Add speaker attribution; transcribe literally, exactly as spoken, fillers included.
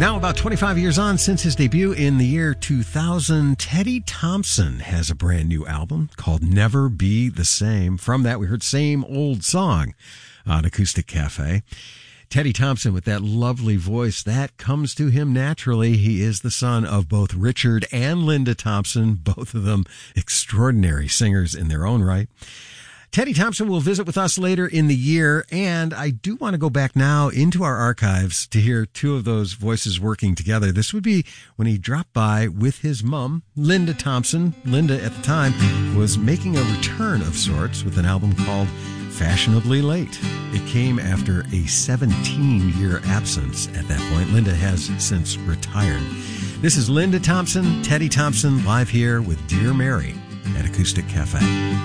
Speaker 1: Now, about twenty-five years on since his debut in the year two thousand, Teddy Thompson has a brand new album called Never Be the Same. From that, we heard Same Old Song on Acoustic Cafe. Teddy Thompson, with that lovely voice, that comes to him naturally. He is the son of both Richard and Linda Thompson, both of them extraordinary singers in their own right. Teddy Thompson will visit with us later in the year, and I do want to go back now into our archives to hear two of those voices working together. This would be when he dropped by with his mom, Linda Thompson. Linda, at the time, was making a return of sorts with an album called Fashionably Late. It came after a seventeen-year absence at that point. Linda has since retired. This is Linda Thompson, Teddy Thompson, live here with Dear Mary at Acoustic Cafe.